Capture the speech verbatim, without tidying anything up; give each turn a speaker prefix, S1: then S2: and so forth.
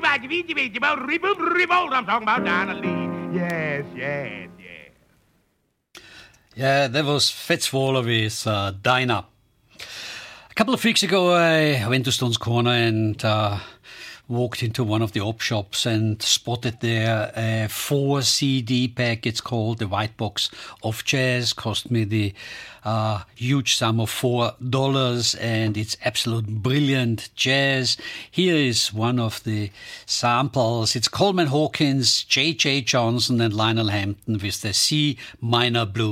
S1: I'm talking about Donna Lee. Yes, yes, yes.
S2: Yeah, that was Fats Waller with uh, Dinah. A couple of weeks ago, I went to Stone's Corner and uh, walked into one of the op shops and spotted there a four C D pack. It's called the White Box of Jazz. Cost me the uh, huge sum of four dollars, and it's absolute brilliant jazz. Here is one of the samples. It's Coleman Hawkins, J J Johnson, and Lionel Hampton with the C minor blues.